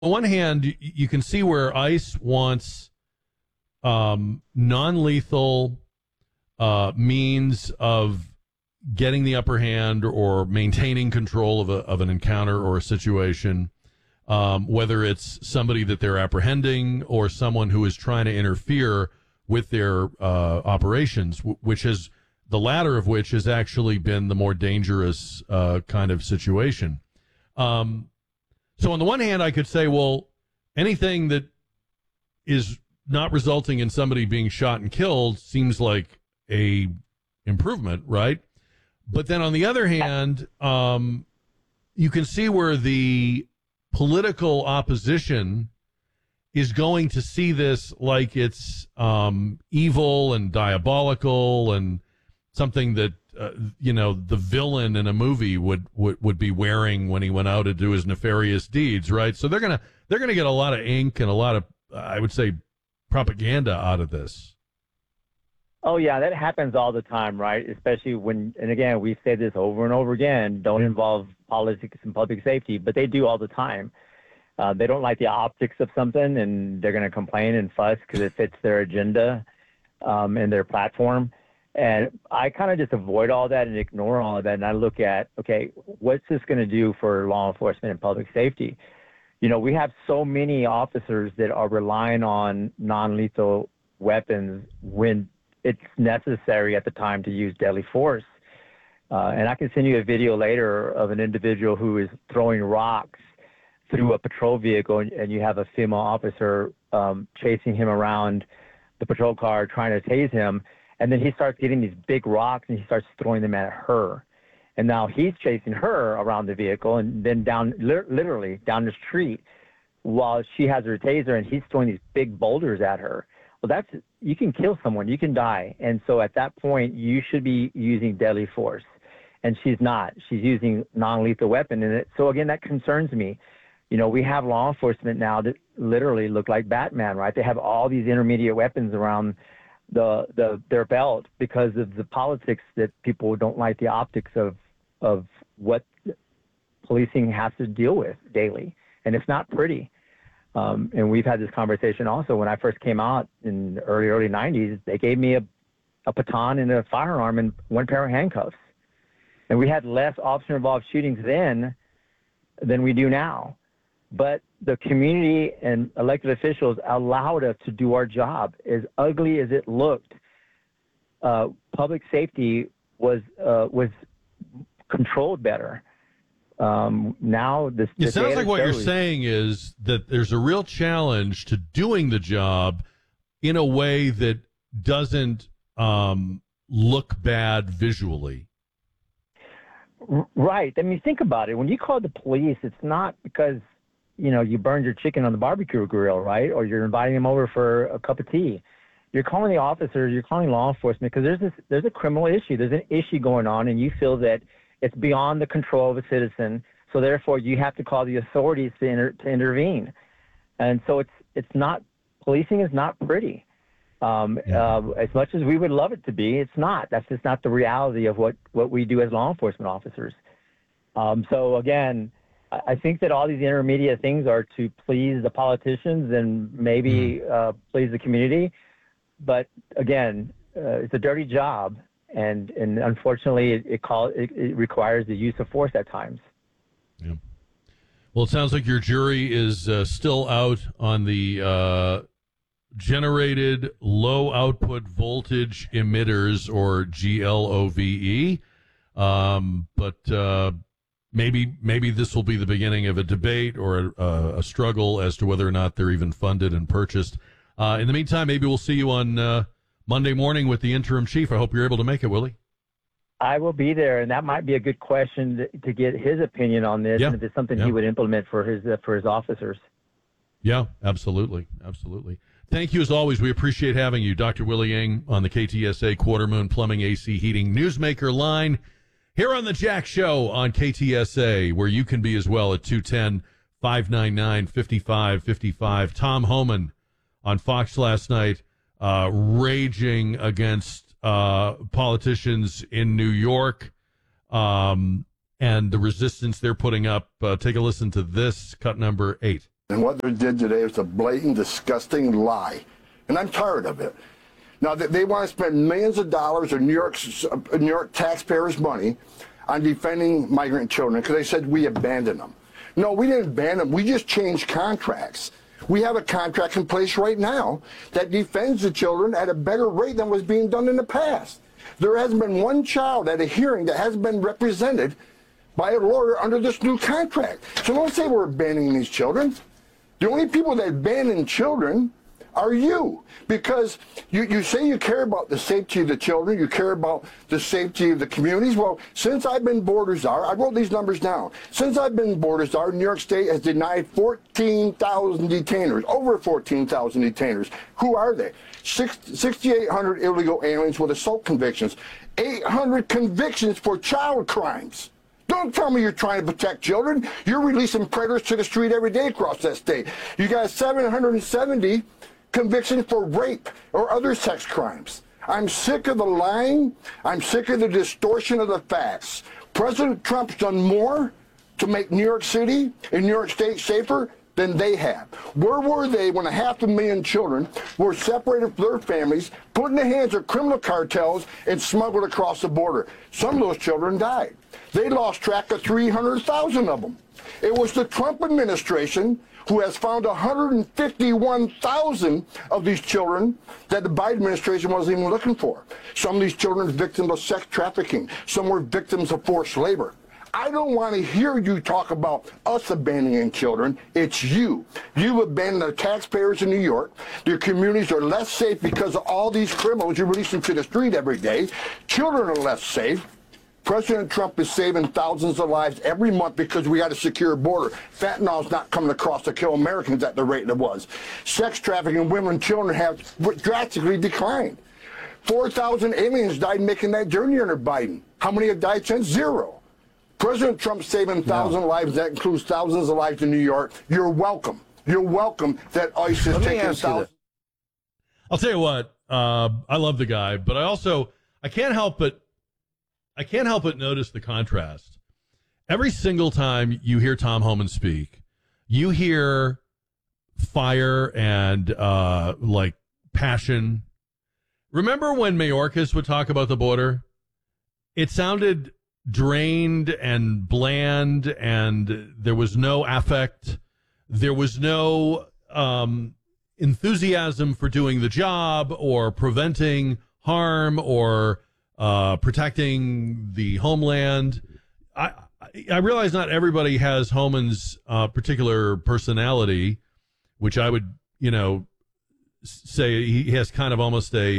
one hand, you can see where ICE wants non-lethal means of getting the upper hand or maintaining control of an encounter or a situation, whether it's somebody that they're apprehending or someone who is trying to interfere with their operations, which is the latter of which has actually been the more dangerous kind of situation. So on the one hand, I could say, well, anything that is not resulting in somebody being shot and killed seems like a improvement, right? But then on the other hand, you can see where the political opposition is going to see this like it's evil and diabolical and something that the villain in a movie would be wearing when he went out to do his nefarious deeds, right? So they're gonna get a lot of ink and a lot of, I would say, propaganda out of this. Oh, yeah, that happens all the time, right? Especially when, and again, we say this over and over again, don't involve politics and public safety, but they do all the time. They don't like the optics of something, and they're going to complain and fuss because it fits their agenda and their platform. And I kind of just avoid all that and ignore all of that, and I look at, okay, what's this going to do for law enforcement and public safety? We have so many officers that are relying on non-lethal weapons when it's necessary at the time to use deadly force. And I can send you a video later of an individual who is throwing rocks through a patrol vehicle, and you have a female officer chasing him around the patrol car trying to tase him. And then he starts getting these big rocks and he starts throwing them at her. And now he's chasing her around the vehicle and then literally down the street while she has her taser, and he's throwing these big boulders at her. Well, you can kill someone, you can die. And so at that point, you should be using deadly force. And she's not. She's using non-lethal weapon. And so again, that concerns me. We have law enforcement now that literally look like Batman, right? They have all these intermediate weapons around their belt because of the politics that people don't like the optics of what policing has to deal with daily. And it's not pretty. And we've had this conversation also. When I first came out in the early 90s, they gave me a baton and a firearm and one pair of handcuffs. And we had less officer-involved shootings then than we do now. But the community and elected officials allowed us to do our job. As ugly as it looked, public safety was controlled better. Now, it sounds like what you're saying is that there's a real challenge to doing the job in a way that doesn't look bad visually. Right. I mean, think about it. When you call the police, it's not because you burned your chicken on the barbecue grill, right? Or you're inviting them over for a cup of tea. You're calling the officers, you're calling law enforcement because there's a criminal issue. There's an issue going on, and you feel that it's beyond the control of a citizen. So therefore, you have to call the authorities to intervene. And so it's not, policing is not pretty. As much as we would love it to be, it's not. That's just not the reality of what we do as law enforcement officers. So again, I think that all these intermediate things are to please the politicians and maybe please the community. But again, it's a dirty job, and unfortunately, it requires the use of force at times. Yeah. Well, it sounds like your jury is still out on the generated low output voltage emitters, or GLOVE. But maybe this will be the beginning of a debate or a struggle as to whether or not they're even funded and purchased. In the meantime, maybe we'll see you on Monday morning with the interim chief. I hope you're able to make it, Willie. I will be there, and that might be a good question to get his opinion on this, and if it's something he would implement for his officers. Yeah, absolutely. Thank you, as always. We appreciate having you, Dr. Willie Ng, on the KTSA Quarter Moon Plumbing, AC, Heating Newsmaker line here on the Jack Show on KTSA, where you can be as well at 210-599-5555. Tom Homan on Fox last night, raging against politicians in New York and the resistance they're putting up. Take a listen to this, cut number 8. And what they did today was a blatant, disgusting lie. And I'm tired of it. Now, they want to spend millions of dollars of New York taxpayers' money on defending migrant children because they said we abandoned them. No, we didn't abandon them. We just changed contracts. We have a contract in place right now that defends the children at a better rate than was being done in the past. There hasn't been one child at a hearing that hasn't been represented by a lawyer under this new contract. So don't say we're abandoning these children. The only people that abandon children are you, because you say you care about the safety of the children, you care about the safety of the communities. Well, since I've been border czar, I wrote these numbers down. Since I've been border czar, New York State has denied 14,000 detainers, over 14,000 detainers. Who are they? 6,800 illegal aliens with assault convictions, 800 convictions for child crimes. Don't tell me you're trying to protect children. You're releasing predators to the street every day across that state. You got 770 convictions for rape or other sex crimes. I'm sick of the lying. I'm sick of the distortion of the facts. President Trump's done more to make New York City and New York State safer than they have. Where were they when 500,000 children were separated from their families, put in the hands of criminal cartels, and smuggled across the border? Some of those children died. They lost track of 300,000 of them. It was the Trump administration who has found 151,000 of these children that the Biden administration wasn't even looking for. Some of these children are victims of sex trafficking. Some were victims of forced labor. I don't want to hear you talk about us abandoning children. It's you. You've abandoned the taxpayers in New York. Your communities are less safe because of all these criminals you release them to the street every day. Children are less safe. President Trump is saving thousands of lives every month because we got a secure border. Fentanyl's not coming across to kill Americans at the rate it was. Sex trafficking, women and children have drastically declined. 4,000 aliens died making that journey under Biden. How many have died since? 0. President Trump's saving thousands of lives. That includes thousands of lives in New York. You're welcome. You're welcome that ICE is taking thousands. I'll tell you what, I love the guy, but I can't help but notice the contrast. Every single time you hear Tom Homan speak, you hear fire and like passion. Remember when Mayorkas would talk about the border? It sounded drained and bland, and there was no affect. There was no enthusiasm for doing the job or preventing harm or protecting the homeland. I realize not everybody has Homan's particular personality, which I would, say he has kind of almost a,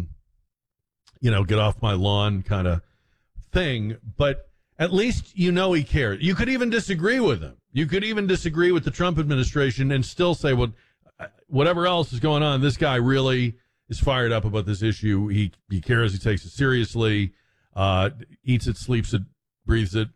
get off my lawn kind of thing. But at least he cares. You could even disagree with him. You could even disagree with the Trump administration and still say, well, whatever else is going on, this guy really is fired up about this issue. He cares. He takes it seriously. Eats it, sleeps it, breathes it.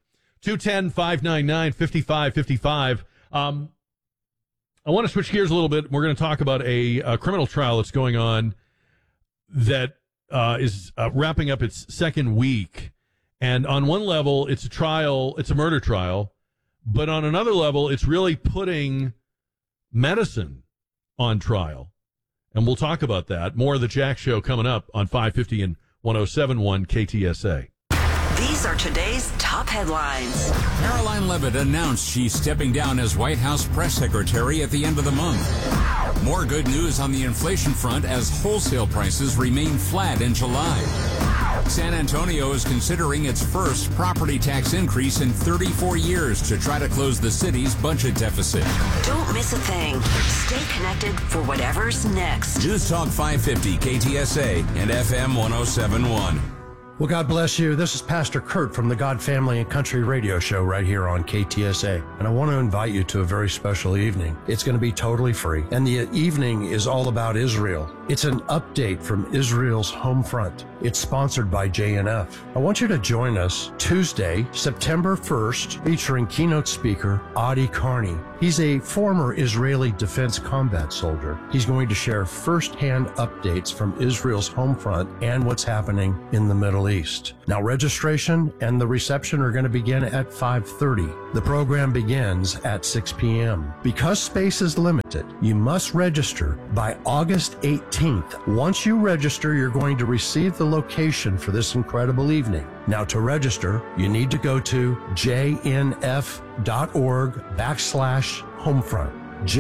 210-599-5555. I want to switch gears a little bit. We're going to talk about a criminal trial that's going on that is wrapping up its second week. And on one level, it's a trial. It's a murder trial. But on another level, it's really putting medicine on trial. And we'll talk about that. More of the Jack Show coming up on 550 and 107.1 KTSA. These are today's top headlines. Caroline Leavitt announced she's stepping down as White House press secretary at the end of the month. More good news on the inflation front as wholesale prices remain flat in July. San Antonio is considering its first property tax increase in 34 years to try to close the city's budget deficit. Don't miss a thing. Stay connected for whatever's next. News Talk 550 KTSA and FM 107.1. Well, God bless you. This is Pastor Kurt from the God Family and Country Radio Show right here on KTSA. And I want to invite you to a very special evening. It's going to be totally free. And the evening is all about Israel. It's an update from Israel's home front. It's sponsored by JNF. I want you to join us Tuesday, September 1st, featuring keynote speaker Adi Carney. He's a former Israeli defense combat soldier. He's going to share firsthand updates from Israel's home front and what's happening in the Middle East. least. Now, registration and the reception are going to begin at 5:30. The program begins at 6 p.m. Because space is limited, you must register by August 18th. Once you register, you're going to receive the location for this incredible evening. Now, to register, you need to go to jnf.org/homefront.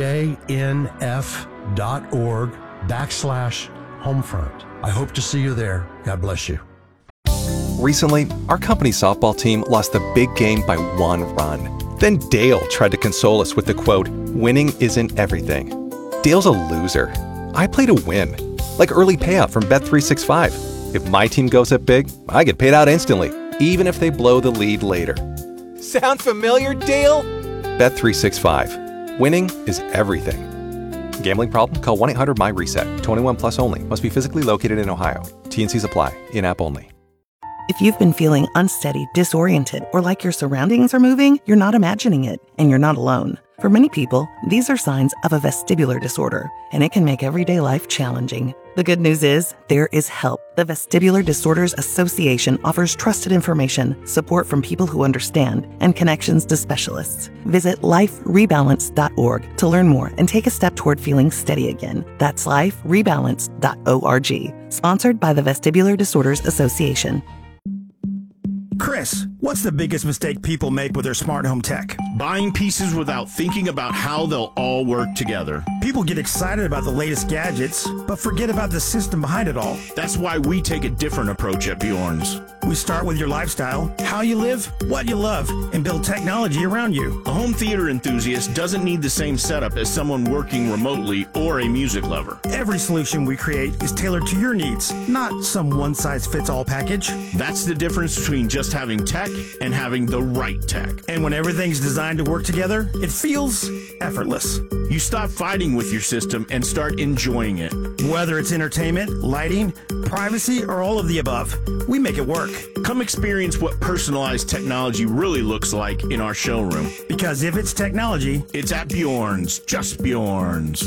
jnf.org/homefront. I hope to see you there. God bless you. Recently, our company's softball team lost the big game by 1 run. Then Dale tried to console us with the quote, "Winning isn't everything." Dale's a loser. I play to win. Like early payout from Bet365. If my team goes up big, I get paid out instantly, even if they blow the lead later. Sound familiar, Dale? Bet365. Winning is everything. Gambling problem? Call 1-800-MY-RESET. 21 plus only. Must be physically located in Ohio. T&Cs apply. In-app only. If you've been feeling unsteady, disoriented, or like your surroundings are moving, you're not imagining it, and you're not alone. For many people, these are signs of a vestibular disorder, and it can make everyday life challenging. The good news is, there is help. The Vestibular Disorders Association offers trusted information, support from people who understand, and connections to specialists. Visit liferebalance.org to learn more and take a step toward feeling steady again. That's liferebalance.org. Sponsored by the Vestibular Disorders Association. Chris, what's the biggest mistake people make with their smart home tech? Buying pieces without thinking about how they'll all work together. People get excited about the latest gadgets, but forget about the system behind it all. That's why we take a different approach at Bjorn's. We start with your lifestyle, how you live, what you love, and build technology around you. A home theater enthusiast doesn't need the same setup as someone working remotely or a music lover. Every solution we create is tailored to your needs, not some one-size-fits-all package. That's the difference between just having tech and having the right tech. And when everything's designed to work together, it feels effortless. You stop fighting with your system and start enjoying it. Whether it's entertainment, lighting, privacy, or all of the above, we make it work. Come experience what personalized technology really looks like in our showroom. Because if it's technology, it's at Bjorn's, just Bjorn's.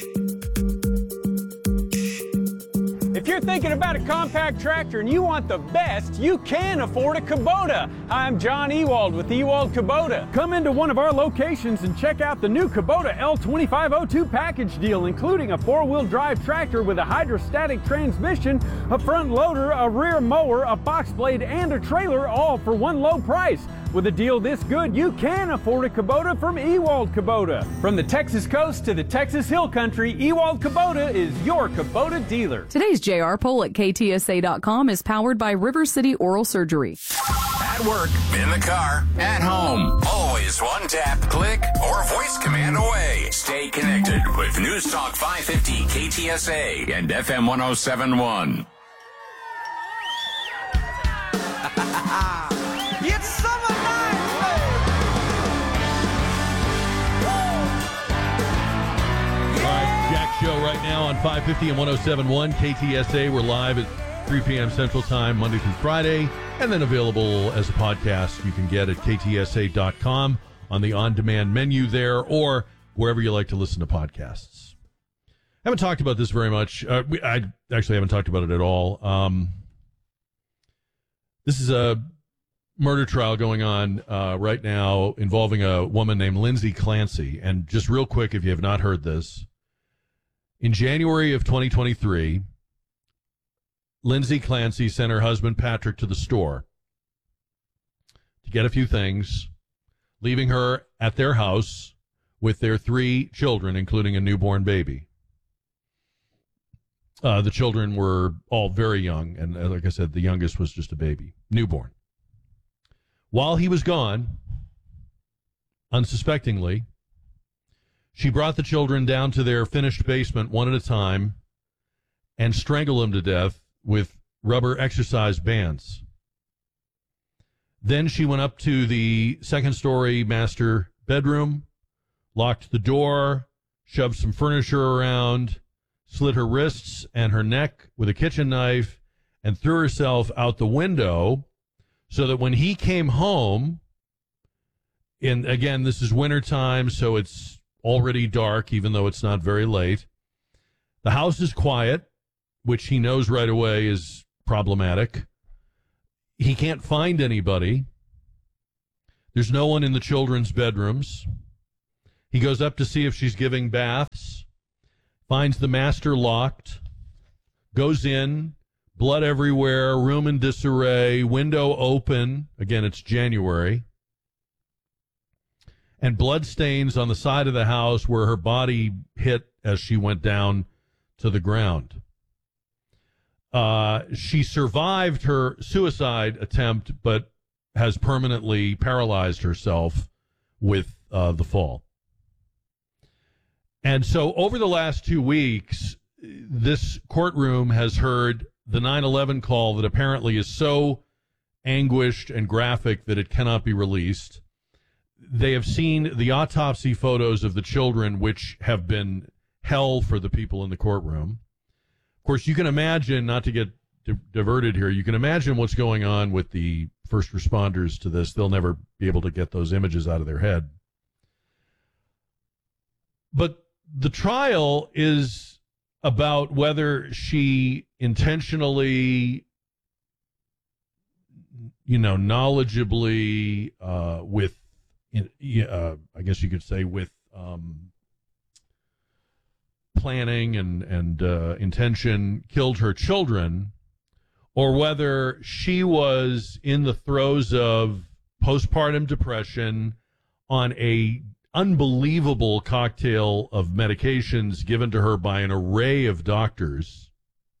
If you're thinking about a compact tractor and you want the best, you can afford a Kubota. Hi, I'm John Ewald with Ewald Kubota. Come into one of our locations and check out the new Kubota L2502 package deal, including a 4-wheel drive tractor with a hydrostatic transmission, a front loader, a rear mower, a box blade, and a trailer, all for one low price. With a deal this good, you can afford a Kubota from Ewald Kubota. From the Texas coast to the Texas Hill Country, Ewald Kubota is your Kubota dealer. Today's JR poll at KTSA.com is powered by River City Oral Surgery. At work, in the car, at home. Always one tap, click, or voice command away. Stay connected with News Talk 550 KTSA and FM 107.1. It's summertime, Jack Show right now on 550 and 107.1 KTSA. We're live at 3 p.m. Central Time, Monday through Friday, and then available as a podcast. You can get at ktsa.com on the on-demand menu there, or wherever you like to listen to podcasts. I haven't talked about this very much. I actually haven't talked about it at all. This is a murder trial going on right now involving a woman named Lindsay Clancy. And just real quick, if you have not heard this, in January of 2023, Lindsay Clancy sent her husband Patrick to the store to get a few things, leaving her at their house with their 3 children, including a newborn baby. The children were all very young, and like I said, the youngest was just a baby, newborn. While he was gone, unsuspectingly, she brought the children down to their finished basement one at a time and strangled them to death with rubber exercise bands. Then she went up to the second-story master bedroom, locked the door, shoved some furniture around, slit her wrists and her neck with a kitchen knife, and threw herself out the window so that when he came home, and again, this is wintertime, so it's already dark, even though it's not very late. The house is quiet, which he knows right away is problematic. He can't find anybody. There's no one in the children's bedrooms. He goes up to see if she's giving baths, finds the master locked, goes in, blood everywhere, room in disarray, window open. Again, it's January. And blood stains on the side of the house where her body hit as she went down to the ground. She survived her suicide attempt, but has permanently paralyzed herself with the fall. And so over the last 2 weeks, this courtroom has heard the 9/11 call that apparently is so anguished and graphic that it cannot be released. They have seen the autopsy photos of the children, which have been hell for the people in the courtroom. Of course, you can imagine, not to get diverted here, you can imagine what's going on with the first responders to this. They'll never be able to get those images out of their head. But the trial is about whether she intentionally, knowledgeably, I guess you could say with planning and intention, killed her children, or whether she was in the throes of postpartum depression on a unbelievable cocktail of medications given to her by an array of doctors.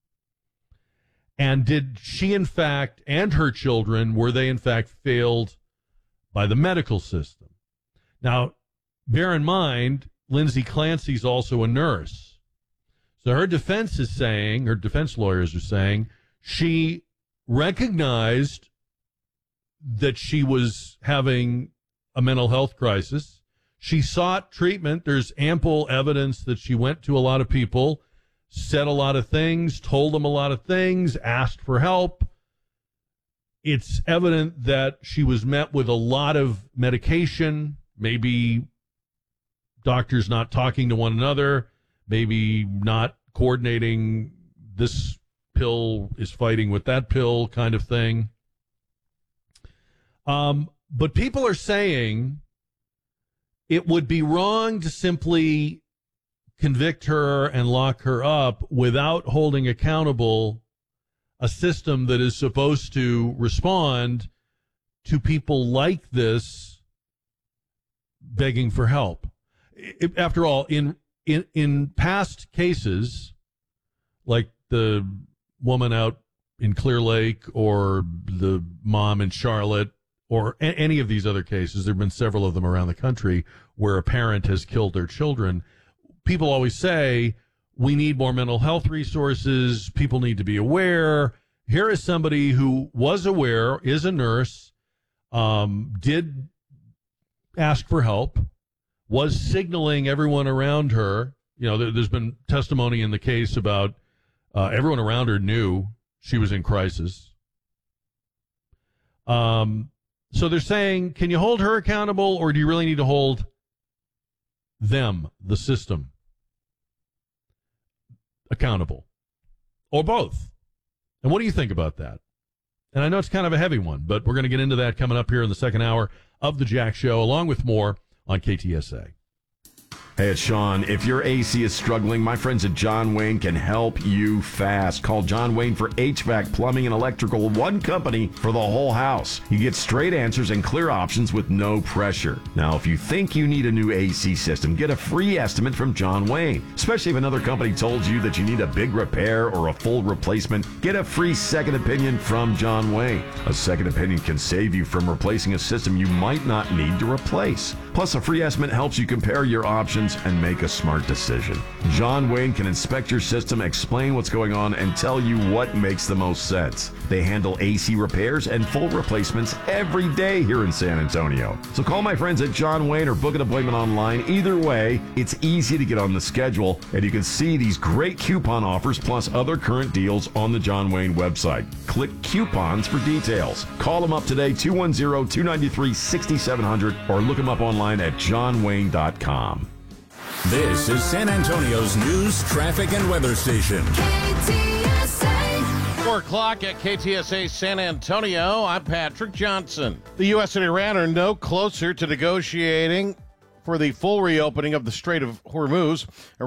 And did she, in fact, and her children, were they, in fact, failed by the medical system? Now, bear in mind, Lindsay Clancy's also a nurse. So her defense lawyers are saying, she recognized that she was having a mental health crisis. She sought treatment. There's ample evidence that she went to a lot of people, said a lot of things, told them a lot of things, asked for help. It's evident that she was met with a lot of medication, maybe doctors not talking to one another, maybe not coordinating, this pill is fighting with that pill kind of thing. But people are saying it would be wrong to simply convict her and lock her up without holding accountable a system that is supposed to respond to people like this begging for help. After all, in past cases, like the woman out in Clear Lake or the mom in Charlotte or any of these other cases, there have been several of them around the country where a parent has killed their children. People always say, we need more mental health resources. People need to be aware. Here is somebody who was aware, is a nurse, did ask for help, was signaling everyone around her. There's been testimony in the case about everyone around her knew she was in crisis. So they're saying, can you hold her accountable, or do you really need to hold them, the system, accountable? Or both? And what do you think about that? And I know it's kind of a heavy one, but we're going to get into that coming up here in the second hour of the Jack Show, along with more on KTSA. Hey, it's Sean. If your AC is struggling, my friends at John Wayne can help you fast. Call John Wayne for HVAC, plumbing, and electrical. One company for the whole house. You get straight answers and clear options with no pressure. Now, if you think you need a new AC system, get a free estimate from John Wayne. Especially if another company told you that you need a big repair or a full replacement, get a free second opinion from John Wayne. A second opinion can save you from replacing a system you might not need to replace. Plus, a free estimate helps you compare your options and make a smart decision. John Wayne can inspect your system, explain what's going on, and tell you what makes the most sense. They handle AC repairs and full replacements every day here in San Antonio. So call my friends at John Wayne or book an appointment online. Either way, it's easy to get on the schedule, and you can see these great coupon offers plus other current deals on the John Wayne website. Click coupons for details. Call them up today, 210-293-6700, or look them up online at johnwayne.com. This is San Antonio's news, traffic, and weather station. KTSA, 4 o'clock at KTSA San Antonio. I'm Patrick Johnson. The U.S. and Iran are no closer to negotiating for the full reopening of the Strait of Hormuz.